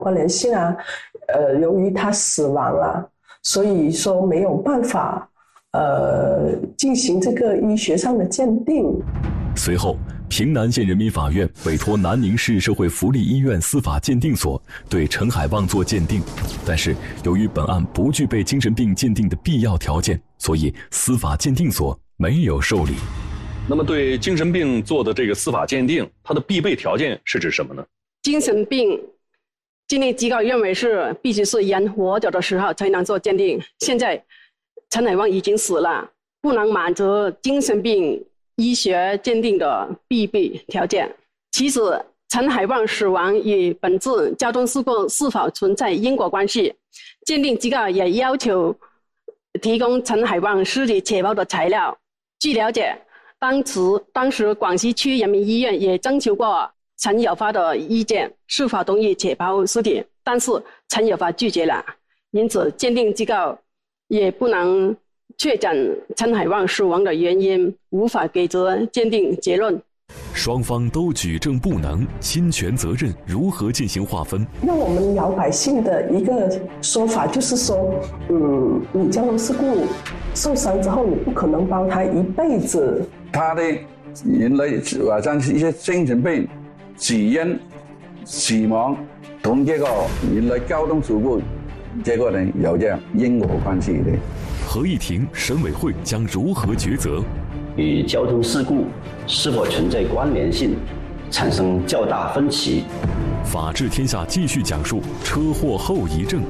关联性啊，由于他死亡了，所以说没有办法进行这个医学上的鉴定。 随后，平南县人民法院委托南宁市社会福利医院司法鉴定所对陈海旺做鉴定，但是由于本案不具备精神病鉴定的必要条件，所以司法鉴定所没有受理。 那么对精神病做的这个司法鉴定，它的必备条件是指什么呢？ 精神病鉴定机构认为是必须是人活着的时候才能做鉴定，现在陈海旺已经死了，不能满足精神病医学鉴定的必备条件。其实陈海旺死亡与本次交通事故是否存在因果关系，鉴定机构也要求提供陈海旺尸体解剖的材料。据了解，当时广西区人民医院也征求过陈有发的意见，是否同意解剖尸体，但是陈有发拒绝了，因此鉴定机构也不能确诊陈海旺死亡的原因，无法给出鉴定结论。 双方都举证不能，侵权责任如何进行划分？ 那我们老百姓的一个说法就是说，你交通事故受伤之后，你不可能帮他一辈子。 他的原來或者一些精神病死因、死亡同這個原來交通事故這個呢有這樣因果關係的。 合議庭審委會將如何抉擇？ 與交通事故是否存在關聯性產生較大分歧。 法治天下繼續講述車禍後遺症。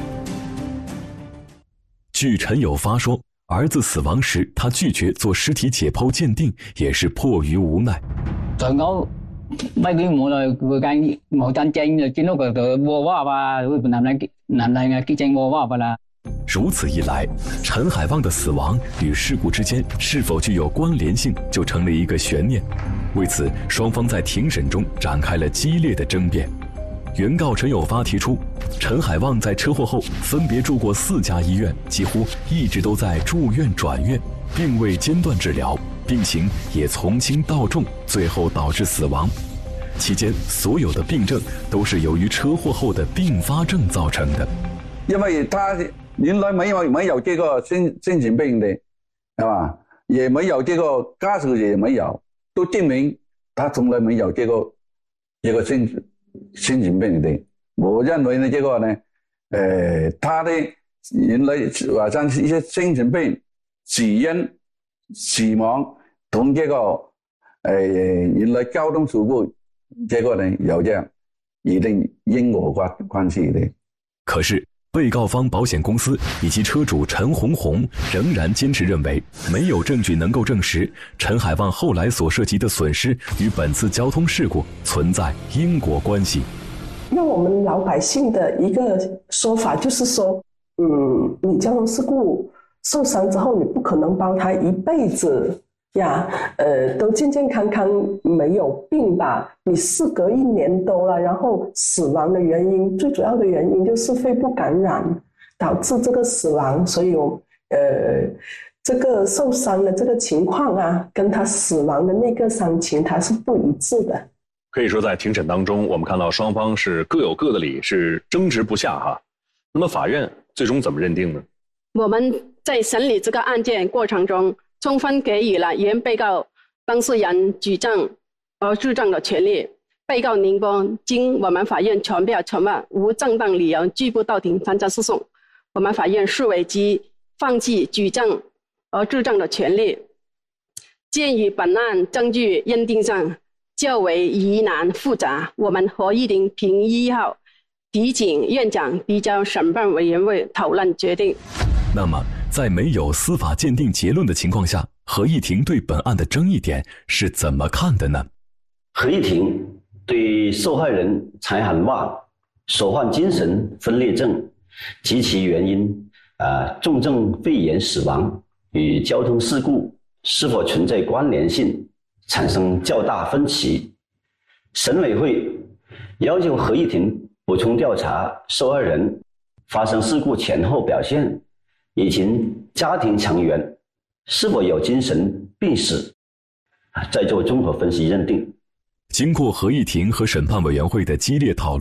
據陳有發說，兒子死亡時他拒絕做屍體解剖鑑定，也是迫於無奈。 在我mấy cái mùa này vừa cái màu tranh tranh rồi chỉ nó có vô vào và rồi làm lại cái tranh vô vào và là。 如此一来，陈海旺的死亡与事故之间是否具有关联性，就成了一个悬念。为此，双方在庭审中展开了激烈的争辩。原告陈有发提出，陈海旺在车祸后分别住过4家医院，几乎一直都在住院转院，并未间断治疗，病情也从轻到重，最后导致死亡。期间所有的病症都是由于车祸后的并发症造成的。 因為他原來沒有這個精神病的，係嘛？也沒有這個家屬也沒有，都證明他從來沒有這個精神病的。我認為呢，這個呢，他的原來或者一些精神病死因、死亡同這個原來交通事故這個呢有這樣一定因果關係的。 可是被告方保险公司以及车主陈红红仍然坚持认为，没有证据能够证实陈海旺后来所涉及的损失与本次交通事故存在因果关系。 那我们老百姓的一个说法就是说，你交通事故受伤之后，你不可能帮他一辈子呀，都健健康康没有病吧？你事隔1年多了，然后死亡的原因，最主要的原因就是肺部感染导致这个死亡，所以这个受伤的这个情况啊，跟他死亡的那个伤情它是不一致的。 可以说在庭审当中，我们看到双方是各有各的理，是争执不下哈。那么法院最终怎么认定呢？ 我们在审理这个案件过程中，充分给予了原被告当事人举证而质证的权利。被告宁波经我们法院传票传问无正当理由拒不到庭参加诉讼，我们法院视为其放弃举证而质证的权利。鉴于本案证据认定上较为疑难复杂，我们合议庭评1号提请院长提交审判委员会讨论决定。 那么在没有司法鉴定结论的情况下，合议庭对本案的争议点是怎么看的呢？ 合议庭对受害人陈海旺所患精神分裂症及其原因重症肺炎死亡与交通事故是否存在关联性产生较大分歧。审委会要求合议庭补充调查受害人发生事故前后表现，以及家庭成员是否有精神病史，再做综合分析认定。 经过合议庭和审判委员会的激烈讨论，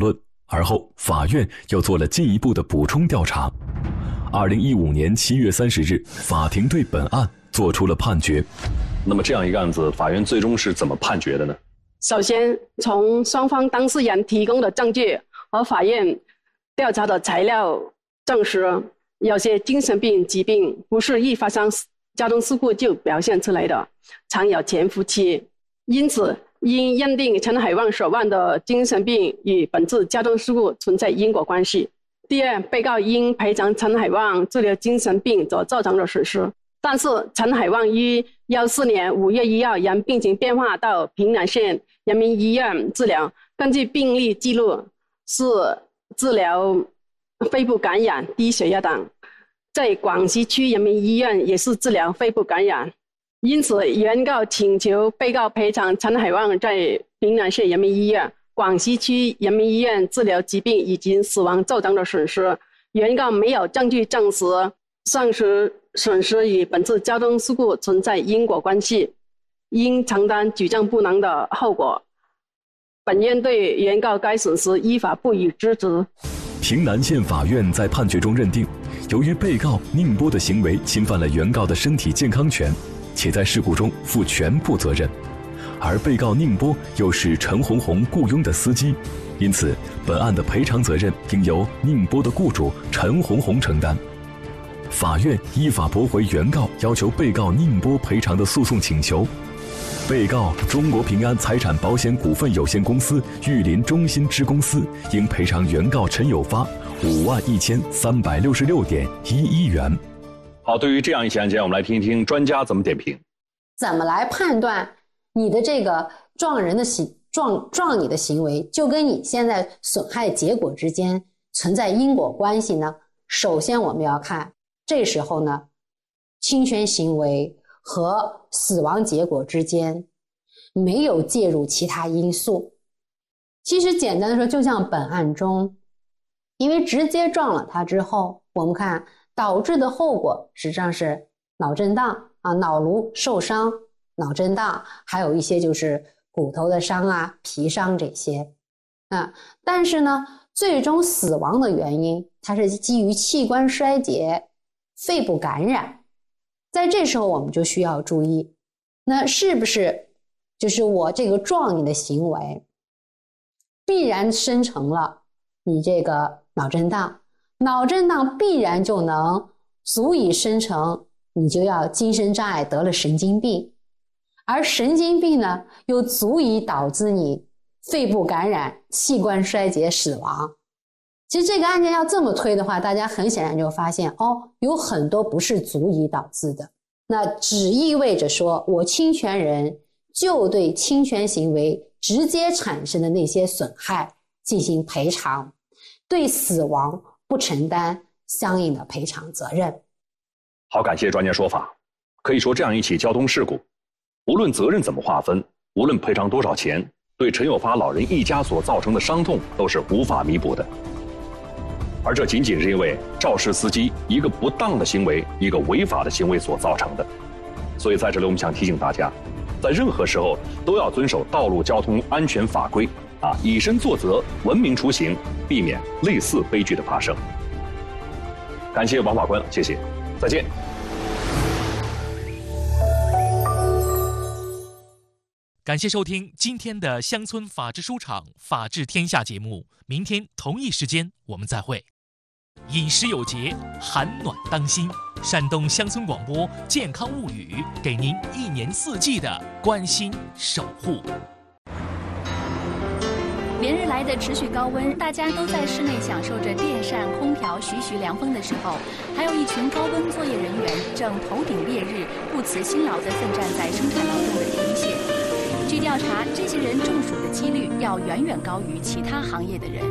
而后法院又做了进一步的补充调查。2015年7月30日，法庭对本案作出了判决。 那么这样一个案子，法院最终是怎么判决的呢？ 首先，从双方当事人提供的证据和法院调查的材料证实，有些精神病疾病不是一发生交通事故就表现出来的，常有潜伏期。因此，应认定陈海旺所患的精神病与本次交通事故存在因果关系。第二，被告应赔偿陈海旺治疗精神病所造成的损失。但是，陈海旺于14年5月1日因病情变化到平南县人民医院治疗，根据病历记录是治疗肺部感染、低血压等，在广西区人民医院也是治疗肺部感染。因此，原告请求被告赔偿陈海旺在平南县人民医院、广西区人民医院治疗疾病以及死亡造成的损失。原告没有证据证实上述损失与本次交通事故存在因果关系，应承担举证不能的后果。本院对原告该损失依法不予支持。 平南县法院在判决中认定，由于被告宁波的行为侵犯了原告的身体健康权，且在事故中负全部责任，而被告宁波又是陈红红雇佣的司机，因此本案的赔偿责任应由宁波的雇主陈红红承担。法院依法驳回原告要求被告宁波赔偿的诉讼请求。被告中国平安财产保险股份有限公司玉林中心支公司应赔偿原告陈有发51366.11元。 好，对于这样一起案件，我们来听一听专家怎么点评。 怎么来判断你的这个撞人的撞你的行为就跟你现在损害结果之间存在因果关系呢？首先我们要看这时候呢，侵权行为和死亡结果之间没有介入其他因素。其实简单的说，就像本案中，因为直接撞了他之后，我们看导致的后果实际上是脑震荡啊，脑颅受伤、脑震荡，还有一些就是骨头的伤啊、皮伤这些啊。但是呢，最终死亡的原因它是基于器官衰竭、肺部感染。在这时候我们就需要注意，那是不是就是我这个撞你的行为必然生成了你这个脑震荡，脑震荡必然就能足以生成你就要精神障碍得了神经病，而神经病呢又足以导致你肺部感染、器官衰竭、死亡。其实这个案件要这么推的话，大家很显然就发现有很多不是足以导致的，那只意味着说我侵权人就对侵权行为直接产生的那些损害进行赔偿，对死亡不承担相应的赔偿责任。 好，感谢专家说法。可以说，这样一起交通事故，无论责任怎么划分，无论赔偿多少钱，对陈有发老人一家所造成的伤痛都是无法弥补的。而这仅仅是因为肇事司机一个不当的行为、一个违法的行为所造成的。所以在这里我们想提醒大家，在任何时候都要遵守道路交通安全法规以身作则，文明出行，避免类似悲剧的发生。感谢王法官，谢谢，再见。 感谢收听今天的乡村法治书场法治天下节目，明天同一时间我们再会。饮食有节，寒暖当心。山东乡村广播健康物语，给您一年四季的关心守护。 连日来的持续高温，大家都在室内享受着电扇、空调徐徐凉风的时候，还有一群高温作业人员正头顶烈日，不辞辛劳地奋战在生产劳动的第一线。据调查，这些人中暑的几率要远远高于其他行业的人。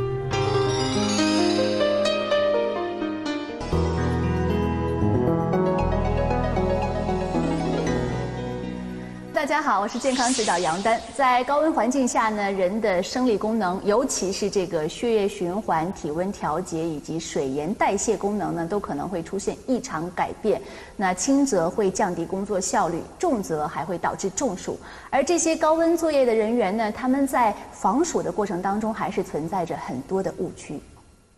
大家好，我是健康指导杨丹。在高温环境下呢，人的生理功能，尤其是这个血液循环、体温调节以及水盐代谢功能呢，都可能会出现异常改变。那轻则会降低工作效率，重则还会导致中暑。而这些高温作业的人员呢，他们在防暑的过程当中，还是存在着很多的误区。